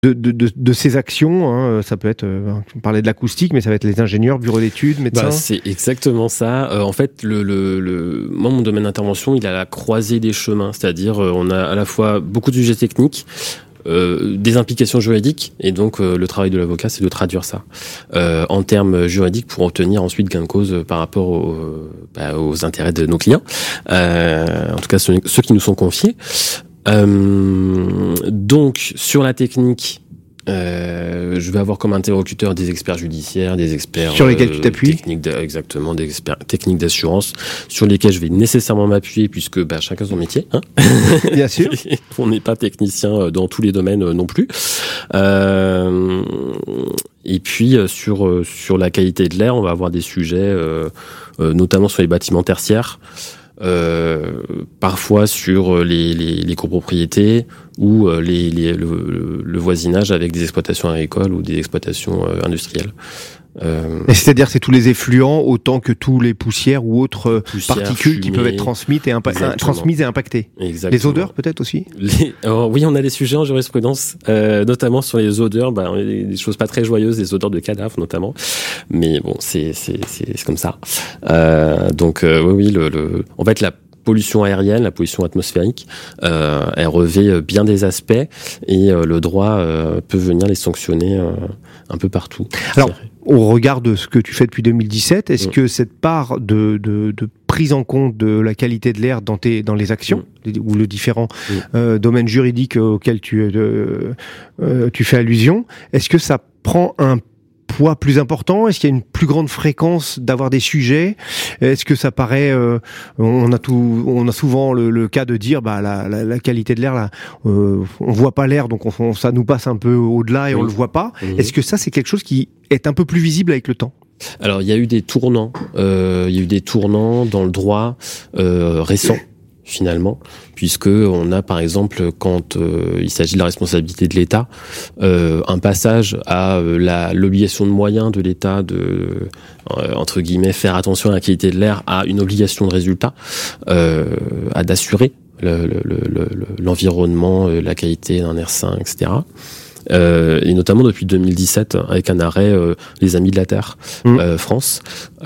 de ces actions, hein, ça peut être, on parlait de l'acoustique, mais ça va être les ingénieurs, bureaux d'études, médecins. C'est exactement ça. En fait, moi, mon domaine d'intervention, il est à la croisée des chemins, c'est-à-dire on a à la fois beaucoup de sujets techniques, des implications juridiques, et donc le travail de l'avocat, c'est de traduire ça en termes juridiques pour obtenir ensuite gain de cause par rapport aux intérêts de nos clients, en tout cas ceux qui nous sont confiés. Donc sur la technique, je vais avoir comme interlocuteur des experts judiciaires, des experts sur lesquels tu t'appuies, exactement, des experts techniques d'assurance sur lesquels je vais nécessairement m'appuyer puisque chacun son métier, hein. Bien sûr. On n'est pas technicien dans tous les domaines non plus. Et puis sur la qualité de l'air, on va avoir des sujets notamment sur les bâtiments tertiaires. Parfois sur les copropriétés ou le voisinage avec des exploitations agricoles ou des exploitations industrielles. Et c'est-à-dire c'est tous les effluents autant que tous les poussières ou autres particules fumées, qui peuvent être transmises et impactées. Exactement. Les odeurs peut-être aussi. Oui, on a des sujets en jurisprudence, notamment sur les odeurs. On a des choses pas très joyeuses, des odeurs de cadavres notamment. Mais bon, c'est comme ça. Donc oui, en fait la pollution aérienne, la pollution atmosphérique, elle revêt bien des aspects et le droit peut venir les sanctionner un peu partout. Alors, au regard de ce que tu fais depuis 2017, est-ce que cette part de prise en compte de la qualité de l'air dans les actions ou les différents domaines juridiques auxquels tu fais allusion, est-ce que ça prend un poids plus important? Est-ce qu'il y a une plus grande fréquence d'avoir des sujets? Est-ce que ça paraît on a souvent le cas de dire la qualité de l'air là, on voit pas l'air, donc ça nous passe un peu au-delà et on le voit pas. Est-ce que ça c'est quelque chose qui est un peu plus visible avec le temps? Alors il y a eu des tournants dans le droit récent. Finalement, puisque on a par exemple quand il s'agit de la responsabilité de l'État, un passage à l'obligation de moyens de l'État de entre guillemets faire attention à la qualité de l'air, à une obligation de résultat, à d'assurer l'environnement, la qualité d'un air sain, etc. Et notamment depuis 2017 avec un arrêt les Amis de la Terre France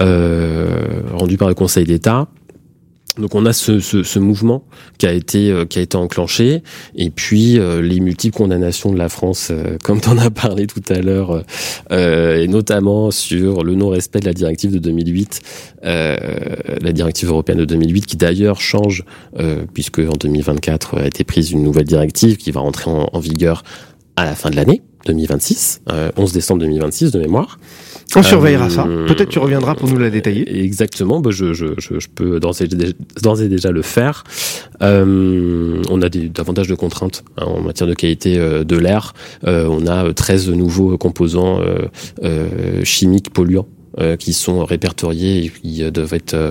rendu par le Conseil d'État. Donc on a ce mouvement qui a été enclenché, et puis les multiples condamnations de la France, comme tu en as parlé tout à l'heure, et notamment sur le non-respect de la directive de 2008, la directive européenne de 2008, qui d'ailleurs change, puisque en 2024 a été prise une nouvelle directive qui va rentrer en vigueur à la fin de l'année 2026, 11 décembre 2026 de mémoire. On surveillera ça. Peut-être tu reviendras pour nous la détailler. Exactement. Je peux d'ores et déjà le faire. On a davantage de contraintes en matière de qualité de l'air. On a 13 nouveaux composants chimiques polluants qui sont répertoriés et qui doivent être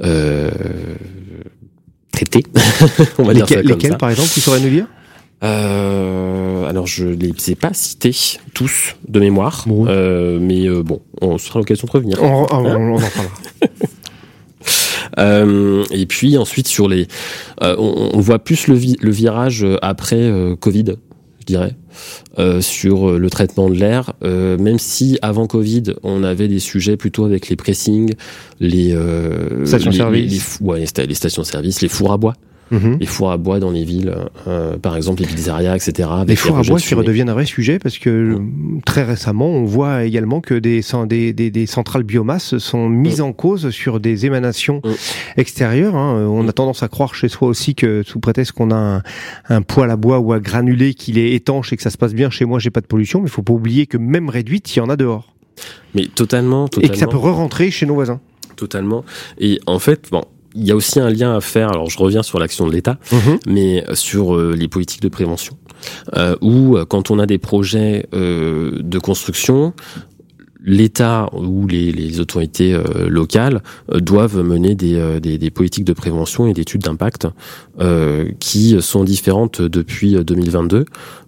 traités. On va dire ça comme lesquels ça. Par exemple, tu saurais nous dire? Alors je les ai pas cités tous de mémoire, mais on sera l'occasion de revenir. On en parlera. Et puis ensuite sur on voit plus le virage après Covid, je dirais, sur le traitement de l'air, même si avant Covid on avait des sujets plutôt avec les pressings, les stations-service, les stations-service, les fours à bois. Les fours à bois dans les villes, par exemple les pizzerias, etc. Les fours à bois qui redeviennent un vrai sujet parce que très récemment, on voit également que des centrales biomasse sont mises en cause sur des émanations extérieures. On a tendance à croire chez soi aussi que sous prétexte qu'on a un poêle à bois ou à granulés qu'il est étanche et que ça se passe bien chez moi, j'ai pas de pollution, mais il faut pas oublier que même réduite, il y en a dehors. Mais totalement. Et que ça peut re-rentrer chez nos voisins. Totalement. Et en fait, il y a aussi un lien à faire, alors je reviens sur l'action de l'État, mais sur les politiques de prévention, où quand on a des projets de construction, l'État ou les autorités locales doivent mener des politiques de prévention et d'études d'impact qui sont différentes depuis 2022.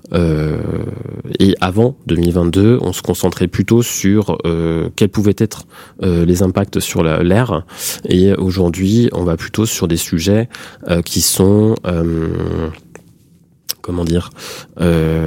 Et avant 2022, on se concentrait plutôt sur quels pouvaient être les impacts sur l'air. Et aujourd'hui, on va plutôt sur des sujets qui sont